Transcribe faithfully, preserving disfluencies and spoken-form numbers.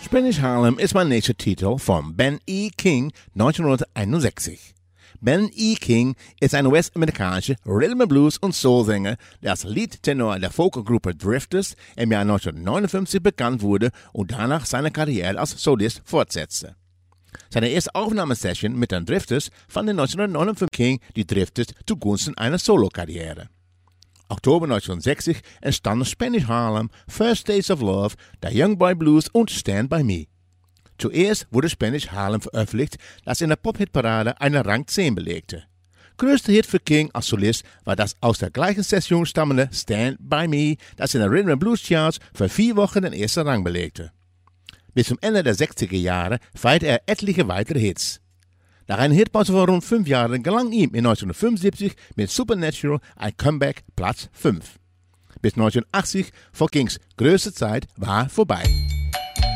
Spanish Harlem ist mein nächster Titel von Ben E. King neunzehnhunderteinundsechzig. Ben E. King ist ein US-amerikanischer Rhythm and Blues- und Soul-Sänger, der als Leadtenor der Folkgruppe Drifters im Jahr neunzehnhundertneunundfünfzig bekannt wurde und danach seine Karriere als Solist fortsetzte. Seine erste Aufnahmesession mit den Drifters fand in neunzehnhundertneunundfünfzig King die Drifters zugunsten einer Solokarriere. Oktober neunzehnhundertsechzig entstanden Spanish Harlem, First Days of Love, The Young Boy Blues und Stand By Me. Zuerst wurde Spanish Harlem veröffentlicht, das in der Pop-Hit-Parade einen Rang zehn belegte. Größter Hit für King als Solist war das aus der gleichen Session stammende Stand By Me, das in der Rhythm and Blues Charts für vier Wochen den ersten Rang belegte. Bis zum Ende der sechziger Jahre feierte er etliche weitere Hits. Nach einer Hitpause von rund fünf Jahren gelang ihm in neunzehnhundertfünfundsiebzig mit Supernatural ein Comeback Platz fünf. Bis neunzehnhundertachtzig vor Kings größte Zeit war vorbei.